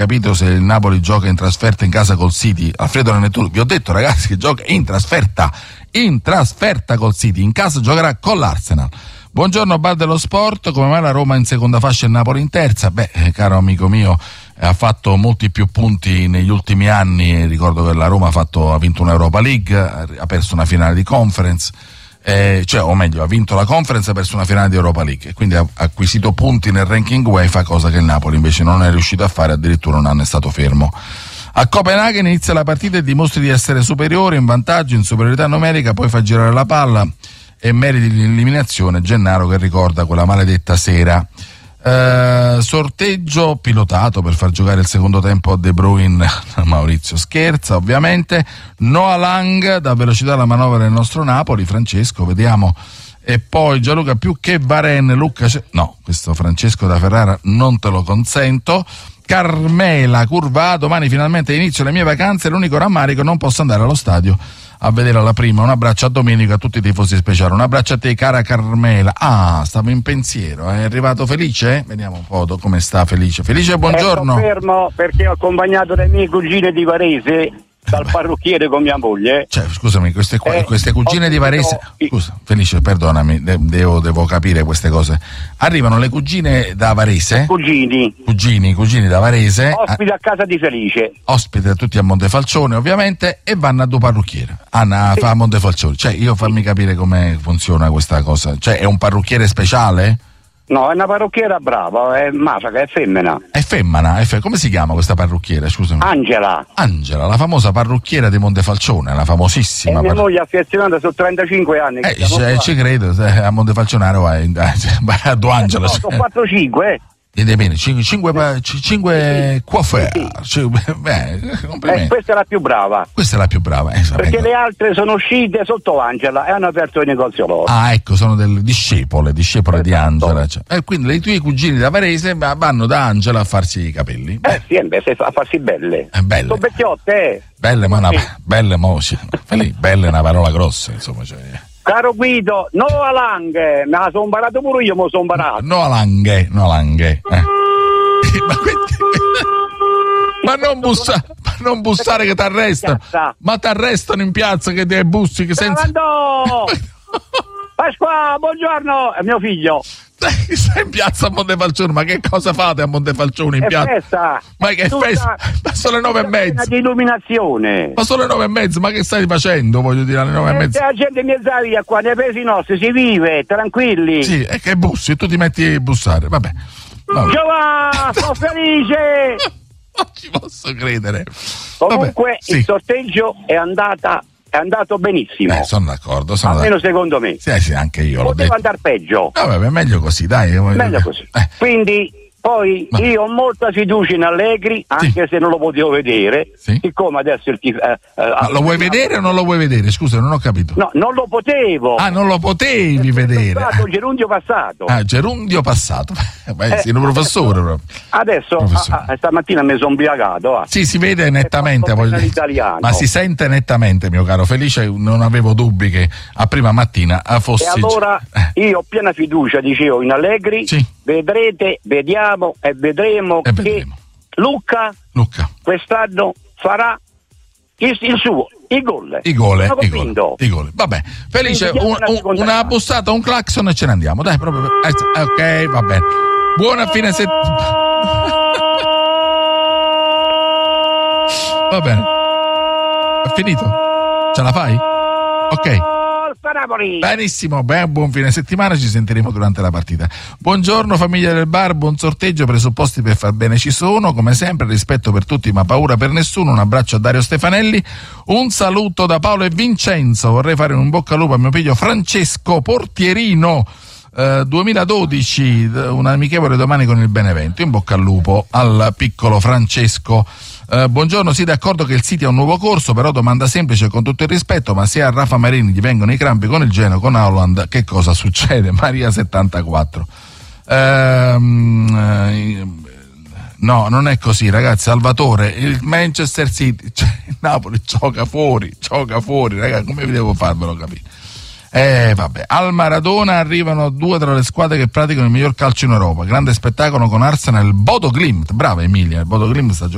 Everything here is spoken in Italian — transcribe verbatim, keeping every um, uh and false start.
capito se il Napoli gioca in trasferta in casa col City. Alfredo Nanetto, vi ho detto ragazzi che gioca in trasferta, in trasferta col City, in casa giocherà con l'Arsenal. Buongiorno Bar dello Sport, come mai la Roma in seconda fascia e il Napoli in terza? Beh, eh, caro amico mio, eh, ha fatto molti più punti negli ultimi anni, ricordo che la Roma ha, fatto, ha vinto un'Europa League, ha perso una finale di Conference, eh, cioè o meglio ha vinto la Conference e ha perso una finale di Europa League e quindi ha acquisito punti nel ranking UEFA, cosa che il Napoli invece non è riuscito a fare, addirittura un anno è stato fermo. A Copenaghen inizia la partita e dimostri di essere superiore, in vantaggio, in superiorità numerica, poi fa girare la palla e meriti l'eliminazione. Gennaro che ricorda quella maledetta sera. Uh, sorteggio pilotato per far giocare il secondo tempo a De Bruyne. Maurizio scherza ovviamente. Noah Lang dà velocità alla manovra del nostro Napoli. Francesco, vediamo. E poi Gianluca, più che Varenne, Luca C- no, questo Francesco da Ferrara non te lo consento. Carmela Curva, domani finalmente inizio le mie vacanze, l'unico rammarico non posso andare allo stadio a vedere la prima. Un abbraccio a Domenico, a tutti i tifosi speciali. Un abbraccio a te, cara Carmela. Ah, stavo in pensiero, è arrivato Felice? Vediamo un po' come sta Felice. Felice, buongiorno. Ecco, fermo perché ho accompagnato le mie cugine di Varese dal Beh. parrucchiere con mia moglie. Cioè, scusami, queste, eh, queste cugine di Varese. No, scusa, Felice, perdonami, de- devo, devo capire queste cose. Arrivano le cugine da Varese? Cugini. Cugini, cugini da Varese. Ospite a casa di Felice. Ospite tutti a Montefalcione, ovviamente, e vanno a due parrucchiere. Anna sì. fa a Montefalcione. Cioè, io fammi capire come funziona questa cosa. Cioè, è un parrucchiere speciale? No, è una parrucchiera brava, è masaca, è femmina. È femmina, è fe- come si chiama questa parrucchiera, scusami? Angela. Angela, la famosa parrucchiera di Montefalcione, la famosissima. E mia par- moglie è affezionata, sono trentacinque anni. Eh, c- ci credo, a Montefalcionare vai, vai a due Angela. No, sono quattro cinque, eh. Vede bene, cinque, cinque, cinque coiffeur. Sì. Beh, eh, questa è la più brava. Questa è la più brava. Eh, Perché ecco. le altre sono uscite sotto Angela e hanno aperto il negozio loro. Ah, ecco, sono delle discepole, discepole esatto. di Angela. Cioè. E quindi le tue cugine da Varese vanno da Angela a farsi i capelli. Eh sì, beh, a farsi belle. Eh, belle. Sono vecchiotte, eh. Belle, ma una, sì. belle, mo, sì. Belle è una parola grossa, insomma. Cioè. Caro Guido, no a Langhe, me la sono imparato pure io, me lo sono imparato. No a Langhe, no a Langhe. Eh. ma, ma, non bussa, ma non bussare che ti arrestano. Ma ti arrestano in piazza che ti bussi che senza. Pasqua, buongiorno, è mio figlio. Stai in piazza a Montefalcione, ma che cosa fate a Montefalcione in è piazza? Festa. Ma che tutta, festa? Ma sono le nove e mezza. Di illuminazione. Ma sono le nove e mezza, ma che stai facendo? Voglio dire, alle nove e mezza. La gente mi sa via qua, nei paesi nostri si vive, tranquilli. Sì, e che bussi, tu ti metti a bussare, vabbè. vabbè. Giovanni, sono felice! Non ci posso credere. Comunque, vabbè, sì. il sorteggio è andata. È andato benissimo. Eh, sono d'accordo. Sono Almeno d'accordo. secondo me. Sì, sì, anche io l'ho detto. Poteva andare peggio. No, vabbè, meglio così, dai. Meglio così. Eh. Quindi, poi, Ma... io ho molta fiducia in Allegri, anche sì. se non lo potevo vedere. Sì. Siccome adesso il tif- eh, eh, lo vuoi vedere o non lo vuoi vedere? Scusa, non ho capito. No, non lo potevo. Ah, non lo potevi è vedere. Stato gerundio passato. Ah, gerundio passato. Beh, eh, sei un professore adesso, proprio. Adesso, professore. Ah, stamattina mi sono ubriacato. Ah. Sì, si vede nettamente. Voglio... Ma si sente nettamente, mio caro Felice. Non avevo dubbi che a prima mattina fossi. E allora eh. io ho piena fiducia, dicevo, in Allegri. Sì. Vedrete, vediamo e vedremo e che vedremo. Luca, Luca quest'anno farà il, il suo, i gol. I gol, i gol, i gol. Vabbè, Felice, un, un, una bussata, un clacson e ce ne andiamo. Dai, proprio. Eh, ok, va bene. Buona fine settimana. Va bene. È finito? Ce la fai? Ok. Benissimo, ben, buon fine settimana, ci sentiremo durante la partita. Buongiorno famiglia del bar, buon sorteggio, presupposti per far bene ci sono, come sempre rispetto per tutti ma paura per nessuno. Un abbraccio a Dario Stefanelli, un saluto da Paolo e Vincenzo. Vorrei fare un bocca al lupo a mio figlio Francesco Portierino, eh, duemiladodici, un amichevole domani con il Benevento. In bocca al lupo al piccolo Francesco. Uh, buongiorno, sì, d'accordo che il City ha un nuovo corso, però domanda semplice con tutto il rispetto, ma se a Rafa Marini gli vengono i crampi con il Genoa, con Haaland, che cosa succede? Maria settantaquattro. Uh, uh, no, non è così, ragazzi. Salvatore, il Manchester City, cioè il Napoli gioca fuori, gioca fuori, ragazzi, come vi devo farvelo capire? Eh vabbè, al Maradona arrivano due tra le squadre che praticano il miglior calcio in Europa. Grande spettacolo con Arsenal, il Bodo Glimt. Brava Emilia, il Bodo Glimt sta giocando